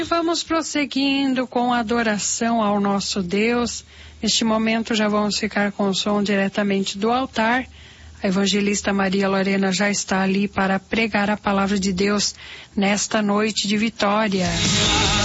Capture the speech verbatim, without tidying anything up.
Vamos prosseguindo com a adoração ao nosso Deus. Neste momento já vamos ficar com o som diretamente do altar. A evangelista Maria Lorena já está ali para pregar a palavra de Deus nesta noite de vitória.